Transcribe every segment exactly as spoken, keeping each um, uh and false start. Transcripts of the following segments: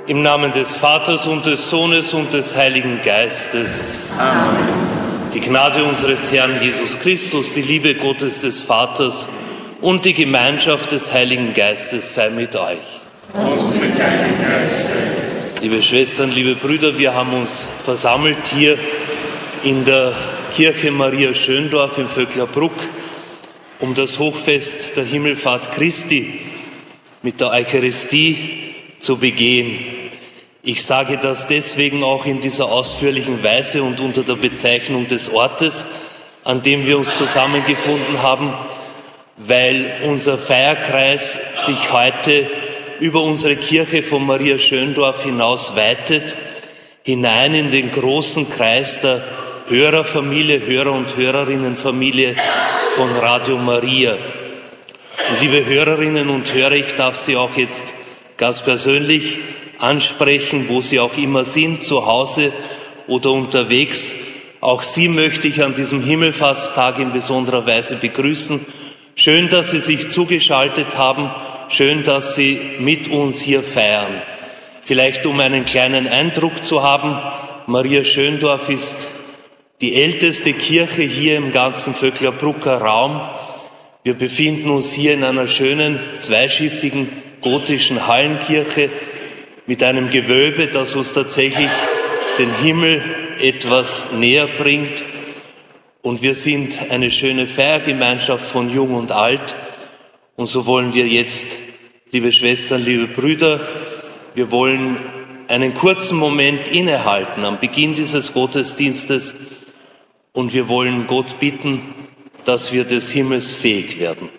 Im Namen des Vaters und des Sohnes und des Heiligen Geistes. Amen. Die Gnade unseres Herrn Jesus Christus, die Liebe Gottes des Vaters und die Gemeinschaft des Heiligen Geistes sei mit euch. Und mit deinem Geiste. Liebe Schwestern, liebe Brüder, wir haben uns versammelt hier in der Kirche Maria Schöndorf in Vöcklerbruck, um das Hochfest der Himmelfahrt Christi mit der Eucharistie zu begehen. Ich sage das deswegen auch in dieser ausführlichen Weise und unter der Bezeichnung des Ortes, an dem wir uns zusammengefunden haben, weil unser Feierkreis sich heute über unsere Kirche von Maria Schöndorf hinaus weitet, hinein in den großen Kreis der Hörerfamilie, Hörer- und Hörerinnenfamilie von Radio Maria. Und liebe Hörerinnen und Hörer, ich darf Sie auch jetzt ganz persönlich ansprechen, wo Sie auch immer sind, zu Hause oder unterwegs. Auch Sie möchte ich an diesem Himmelfahrtstag in besonderer Weise begrüßen. Schön, dass Sie sich zugeschaltet haben. Schön, dass Sie mit uns hier feiern. Vielleicht um einen kleinen Eindruck zu haben, Maria Schöndorf ist die älteste Kirche hier im ganzen Vöcklerbrucker Raum. Wir befinden uns hier in einer schönen, zweischiffigen, gotischen Hallenkirche mit einem Gewölbe, das uns tatsächlich den Himmel etwas näher bringt. Und wir sind eine schöne Feiergemeinschaft von Jung und Alt. Und so wollen wir jetzt, liebe Schwestern, liebe Brüder, wir wollen einen kurzen Moment innehalten am Beginn dieses Gottesdienstes und wir wollen Gott bitten, dass wir des Himmels fähig werden.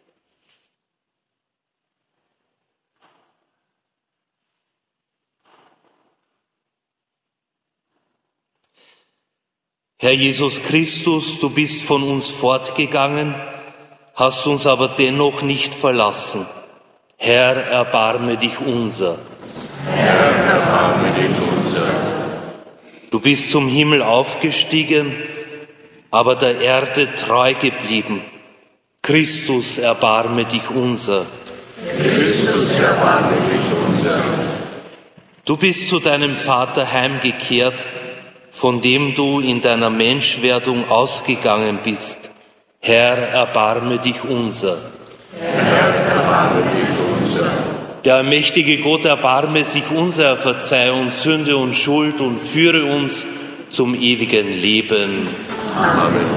Herr Jesus Christus, du bist von uns fortgegangen, hast uns aber dennoch nicht verlassen. Herr, erbarme dich unser. Herr, erbarme dich unser. Du bist zum Himmel aufgestiegen, aber der Erde treu geblieben. Christus, erbarme dich unser. Christus, erbarme dich unser. Du bist zu deinem Vater heimgekehrt, von dem du in deiner Menschwerdung ausgegangen bist. Herr, erbarme dich unser. Herr, erbarme dich unser. Der allmächtige Gott erbarme sich unser, er verzeihe uns Sünde und Schuld und führe uns zum ewigen Leben. Amen.